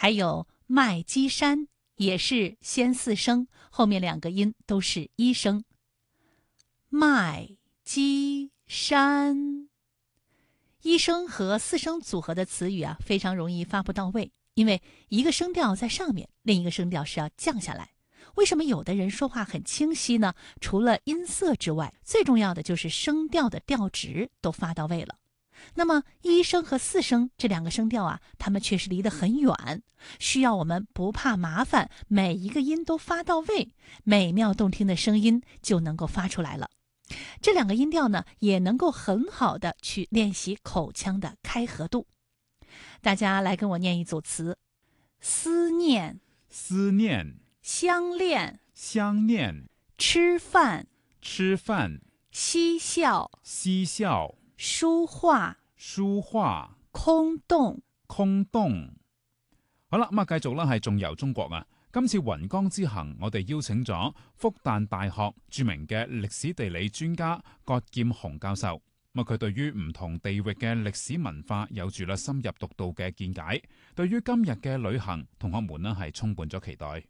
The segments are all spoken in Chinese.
还有麦积山也是先4声，后面2个音都是1声。麦积山，1声和4声组合的词语啊，非常容易发不到位，因为一个声调在上面，另一个声调是要降下来。为什么有的人说话很清晰呢？除了音色之外，最重要的就是声调的调值都发到位了。那么1声和4声这2个声调啊，它们确实离得很远，需要我们不怕麻烦，每一个音都发到位，美妙动听的声音就能够发出来了。这2个音调呢，也能够很好的去练习口腔的开合度。大家来跟我念一组词：思念、 思念、 相恋、 相恋、 吃饭、 吃饭、 嬉笑、 嬉笑、 书畫、 書畫、 空洞、 空洞。好啦，咁繼續啦，係仲遊中國啊！今次雲江之行，我哋邀請咗復旦大學著名嘅歷史地理專家葛劍雄教授。咁佢對於唔同地域嘅歷史文化有住啦深入獨到嘅見解，對於今日嘅旅行，同學們呢係充滿咗期待。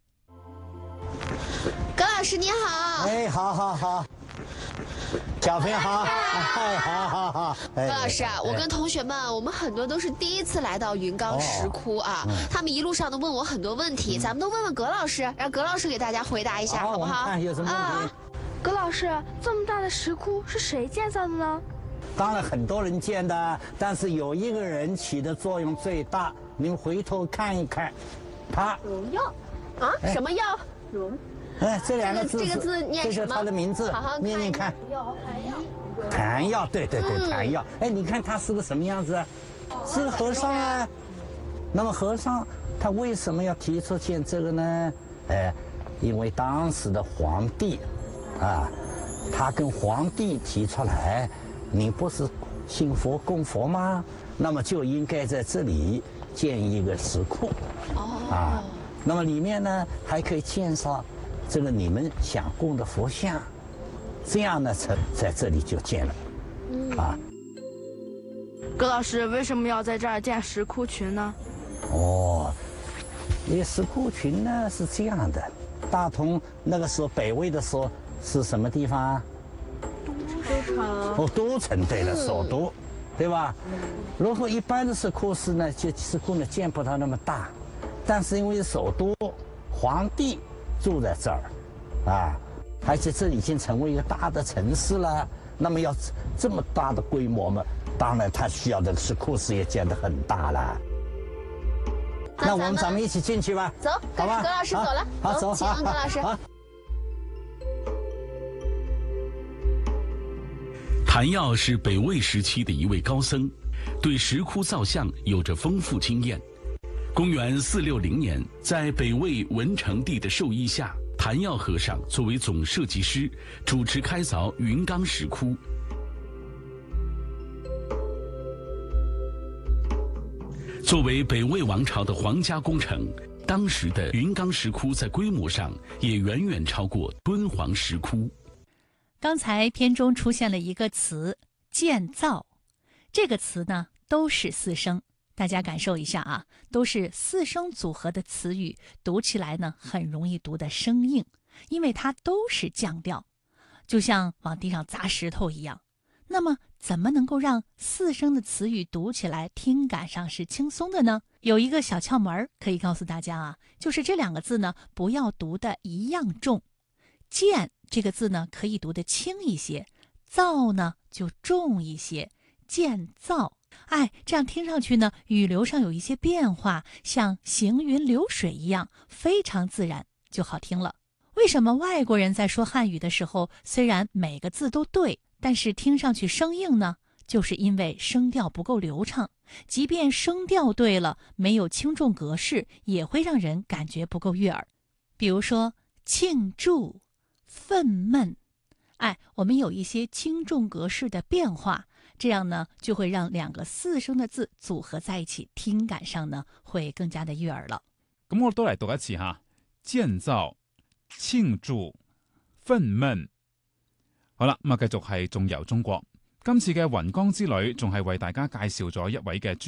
葛老師你好。 好，小朋友好，好。 葛老師啊，我跟同學們，我們很多都是第一次來到雲岡石窟啊，他們一路上都問我很多問題，咱們都問問葛老師，讓葛老師給大家回答一下，好不好？ 看有什麼問題？ 葛老師，這麼大的石窟是誰建造的呢？ 當然很多人建的，但是有一個人起的作用最大，你們回頭看一看，他榮耀啊，什麼耀？榮。 這2個字， 這個字念什麼？ 這就是他的名字， 好好念看。譚耀，對，譚耀。你看他是個什麼樣子啊？是個和尚啊。那麼和尚他為什麼要提出建這個呢？因為當時的皇帝啊，他跟皇帝提出來，你不是信佛供佛嗎？那麼就應該在這裡建一個石窟。啊，那麼裡面呢還可以介紹這個你們想供的佛像，這樣呢在這裡就建了。啊， 葛老師，為什麼要在這兒建石窟群呢？ 石窟群呢是這樣的，大同那個時候北魏的時候是什麼地方？ 都城。 都城，對了，首都，對吧？如果一般的石窟寺呢，石窟呢建不到那麼大，但是因為首都，皇帝住在這兒，啊，而且這已經成為一個大的城市了，那麼要這麼大的規模嘛，當然它需要的石窟寺也建得很大了。那咱們一起進去吧。 走，跟着葛老師走了。 好，走， 請葛老師。 譚耀是北魏時期的一位高僧，對石窟造像有着豐富經驗。公元460年，在北魏文成帝的授意下，譚耀和尚作為總設計師，主持開鑿雲岡石窟。作為北魏王朝的皇家工程，當時的雲岡石窟在規模上也遠遠超過敦煌石窟。 剛才篇中出現了一個詞建造，這個詞呢都是4聲，大家感受一下啊，都是4聲組合的詞語，讀起來呢很容易讀得生硬，因為它都是降調，就像往地上砸石頭一樣。那麼怎麼能夠讓4聲的詞語讀起來聽感上是輕鬆的呢？有一個小竅門可以告訴大家啊，就是這2個字呢不要讀得一樣重。建這個字呢可以讀得輕一些，造呢就重一些，建造。這樣聽上去呢語流上有一些變化，像行雲流水一樣，非常自然，就好聽了。為什麼外國人在說漢語的時候，雖然每個字都對，但是聽上去生硬呢？就是因為聲調不夠流暢，即便聲調對了，沒有輕重格式，也會讓人感覺不夠悅耳。比如說慶祝、憤懣，我們有一些輕重格式的變化，這樣呢就會讓2個4聲的字組合在一起，聽感上呢會更加的悅耳了。 咁我都嚟讀一次哈，建造、慶祝、憤懣。好啦，咁繼續係仲遊中國。今次嘅雲岡之旅仲係為大家介紹咗一位嘅